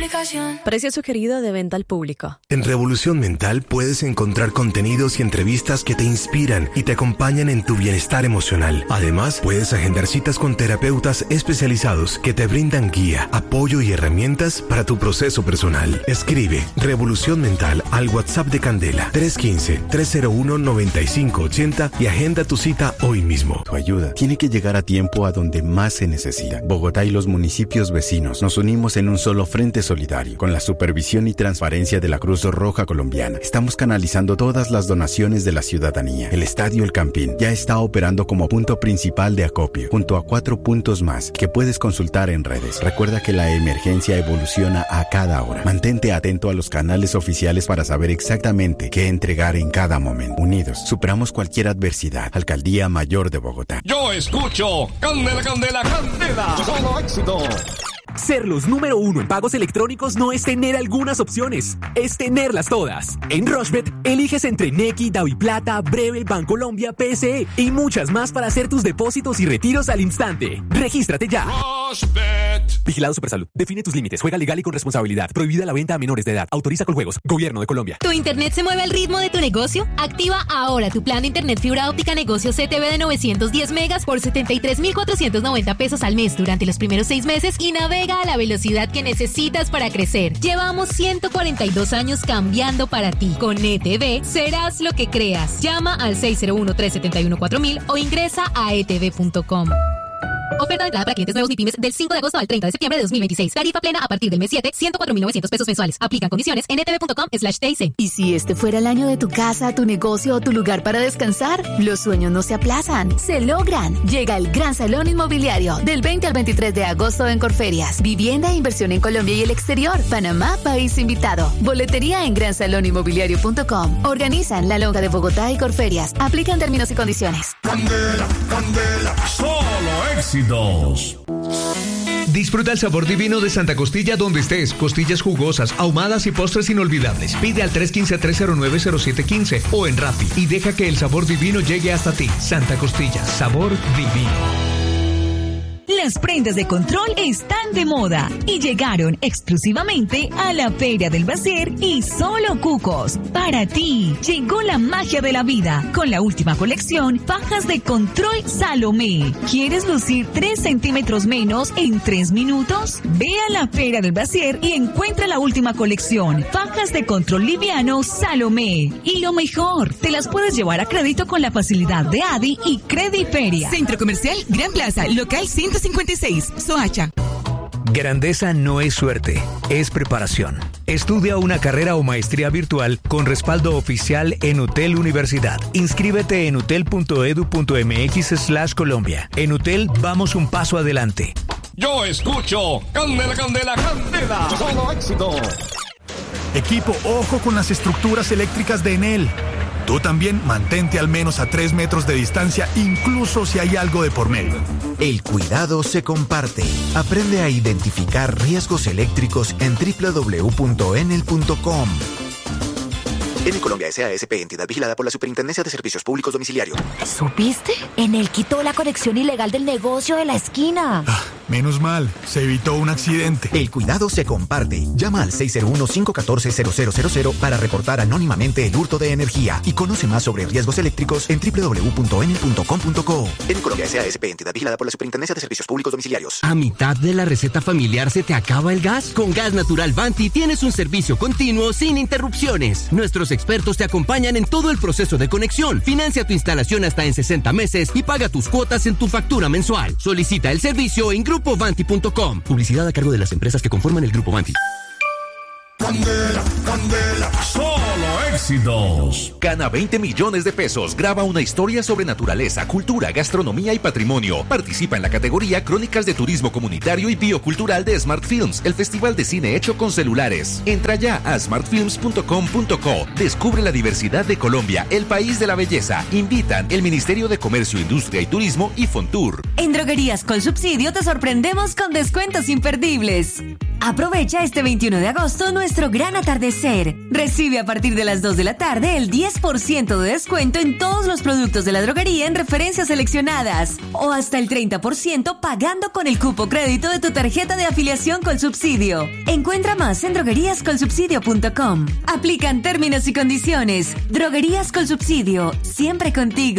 aplicación. Precio sugerido de venta al público. En Revolución Mental puedes encontrar contenidos y entrevistas que te inspiran y te acompañan en tu bienestar emocional. Además, puedes agendar citas con terapeutas especializados que te brindan guía, apoyo y herramientas para tu proceso personal. Escribe Revolución Mental al WhatsApp de Candela 315-301-9580 y agenda tu cita hoy mismo. Tu ayuda tiene que llegar a tiempo a donde más se necesita. Bogotá y los municipios vecinos nos unimos en un solo frente solidario. Con la supervisión y transparencia de la Cruz Roja Colombiana, estamos canalizando todas las donaciones de la ciudadanía. El Estadio El Campín ya está operando como punto principal de acopio, junto a 4 puntos más que puedes consultar en redes. Recuerda que la emergencia evoluciona a cada hora. Mantente atento a los canales oficiales para saber exactamente qué entregar en cada momento. Unidos, superamos cualquier adversidad. Alcaldía Mayor de Bogotá. Yo escucho Candela, Candela, Candela. Solo éxito. Ser los número 1 en pagos electrónicos no es tener algunas opciones, es tenerlas todas. En Rushbet, eliges entre Nequi, DaviPlata, Breve, Bancolombia, PSE y muchas más para hacer tus depósitos y retiros al instante. ¡Regístrate ya! Rushbet. Vigilado Supersalud. Define tus límites. Juega legal y con responsabilidad. Prohibida la venta a menores de edad. Autoriza con juegos. Gobierno de Colombia. ¿Tu internet se mueve al ritmo de tu negocio? Activa ahora tu plan de internet fibra óptica negocio CTV de 910 megas por 73,490 pesos al mes durante los primeros 6 meses y navega a la velocidad que necesitas para crecer. Llevamos 142 años cambiando para ti. Con ETV serás lo que creas. Llama al 601-371-4000 o ingresa a etv.com. Oferta de entrada para clientes nuevos ni pymes del 5 de agosto al 30 de septiembre de 2026. Tarifa plena a partir del mes 7, 104,900 pesos mensuales. Aplican condiciones en etv.com/TIC. ¿Y si este fuera el año de tu casa, tu negocio o tu lugar para descansar? Los sueños no se aplazan, se logran. Llega el Gran Salón Inmobiliario del 20 al 23 de agosto en Corferias. Vivienda e inversión en Colombia y el exterior. Panamá, país invitado. Boletería en gransalonинmobiliario.com. Organizan La Lonja de Bogotá y Corferias. Aplican términos y condiciones. Candela, Candela, solo éxitos. Disfruta el sabor divino de Santa Costilla donde estés. Costillas jugosas, ahumadas y postres inolvidables. Pide al 315-309-0715 o en Rappi y deja que el sabor divino llegue hasta ti. Santa Costilla, sabor divino. Las prendas de control están de moda y llegaron exclusivamente a la Feria del Bacier y Solo Cucos. Para ti, llegó la magia de la vida con la última colección fajas de control Salomé. ¿Quieres lucir 3 centímetros menos en 3 minutos? Ve a la Feria del Bacier y encuentra la última colección, fajas de control liviano Salomé. Y lo mejor, te las puedes llevar a crédito con la facilidad de ADI y Crediferia. Centro Comercial Gran Plaza, local 156, Soacha. Grandeza no es suerte, es preparación. Estudia una carrera o maestría virtual con respaldo oficial en UTEL Universidad. Inscríbete en utel.edu.mx/Colombia. En UTEL vamos un paso adelante. Yo escucho Candela, Candela, Candela. Solo éxito. Equipo, ojo con las estructuras eléctricas de Enel. Tú también mantente al menos a 3 metros de distancia, incluso si hay algo de por medio. El cuidado se comparte. Aprende a identificar riesgos eléctricos en www.enel.com. Enel Colombia S.A.S.P. entidad vigilada por la Superintendencia de Servicios Públicos Domiciliarios. ¿Supiste? Enel quitó la conexión ilegal del negocio de la esquina. Menos mal, se evitó un accidente. El cuidado se comparte. Llama al 601-514-0000 para reportar anónimamente el hurto de energía y conoce más sobre riesgos eléctricos en www.enel.com.co. Enel Colombia S.A.S.P. entidad vigilada por la Superintendencia de Servicios Públicos Domiciliarios. ¿A mitad de la receta familiar se te acaba el gas? Con Gas Natural Vanti tienes un servicio continuo sin interrupciones. Nuestros expertos te acompañan en todo el proceso de conexión. Financia tu instalación hasta en 60 meses y paga tus cuotas en tu factura mensual. Solicita el servicio en grupovanti.com. Publicidad a cargo de las empresas que conforman el Grupo Vanti. Candela, Candela, solo éxitos. Gana 20 millones de pesos. Graba una historia sobre naturaleza, cultura, gastronomía y patrimonio. Participa en la categoría Crónicas de Turismo Comunitario y Biocultural de Smart Films, el festival de cine hecho con celulares. Entra ya a smartfilms.com.co. Descubre la diversidad de Colombia, el país de la belleza. Invitan el Ministerio de Comercio, Industria y Turismo y Fontur. En Droguerías con Subsidio te sorprendemos con descuentos imperdibles. Aprovecha este 21 de agosto nuestro gran atardecer. Recibe a partir de las 2 de la tarde el 10% de descuento en todos los productos de la droguería en referencias seleccionadas o hasta el 30% pagando con el cupo crédito de tu tarjeta de afiliación Colsubsidio. Encuentra más en drogueríascolsubsidio.com. Aplican términos y condiciones. Droguerías Colsubsidio, siempre contigo.